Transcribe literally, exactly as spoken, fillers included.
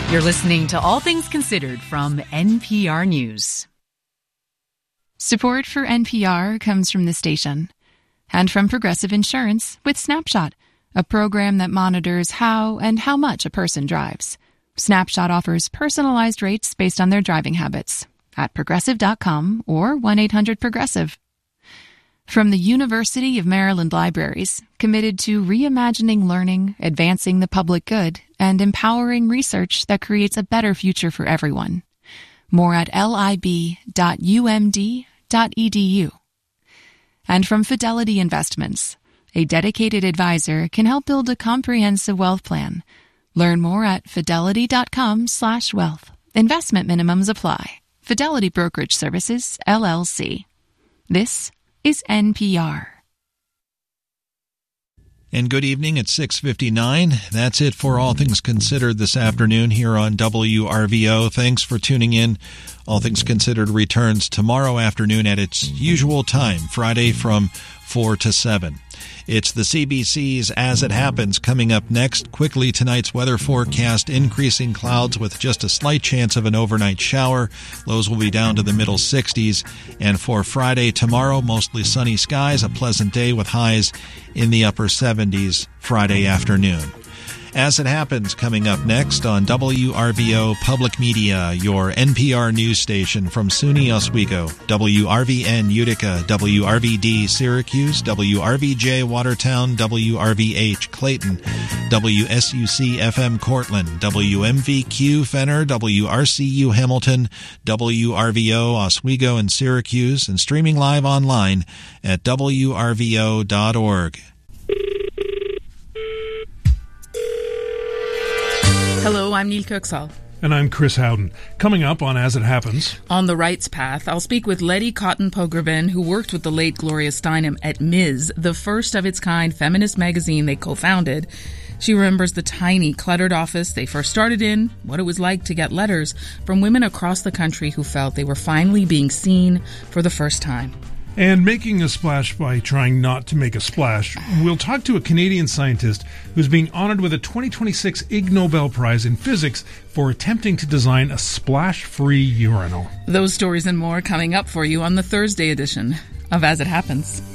You're listening to All Things Considered from N P R News. Support for N P R comes from the station and from Progressive Insurance with Snapshot, a program that monitors how and how much a person drives. Snapshot offers personalized rates based on their driving habits at progressive dot com or one eight hundred progressive. From the University of Maryland Libraries, committed to reimagining learning, advancing the public good, and empowering research that creates a better future for everyone. More at lib dot u m d dot e d u. And from Fidelity Investments, a dedicated advisor can help build a comprehensive wealth plan. Learn more at fidelity dot com slash wealth. Investment minimums apply. Fidelity Brokerage Services, L L C. This is N P R. And good evening at six fifty-nine. That's it for All Things Considered this afternoon here on W R V O. Thanks for tuning in. All Things Considered returns tomorrow afternoon at its usual time, Friday from four to seven. It's the C B C's As It Happens coming up next. Quickly, tonight's weather forecast: increasing clouds with just a slight chance of an overnight shower. Lows will be down to the middle sixties. And for Friday, tomorrow, mostly sunny skies, a pleasant day with highs in the upper seventies Friday afternoon. As It Happens coming up next on W R V O Public Media, your N P R news station from SUNY Oswego, W R V N Utica, W R V D Syracuse, W R V J Watertown, W R V H Clayton, W S U C F M Cortland, W M V Q Fenner, W R C U Hamilton, W R V O Oswego and Syracuse, and streaming live online at W R V O dot org. Hello, I'm Neil Kirksall. And I'm Chris Howden. Coming up on As It Happens. On the Rights Path, I'll speak with Letty Cotton Pogrebin, who worked with the late Gloria Steinem at Miz, the first of its kind feminist magazine they co-founded. She remembers the tiny, cluttered office they first started in, what it was like to get letters from women across the country who felt they were finally being seen for the first time. And making a splash by trying not to make a splash, we'll talk to a Canadian scientist who's being honored with a twenty twenty-six Ig Nobel Prize in Physics for attempting to design a splash-free urinal. Those stories and more coming up for you on the Thursday edition of As It Happens.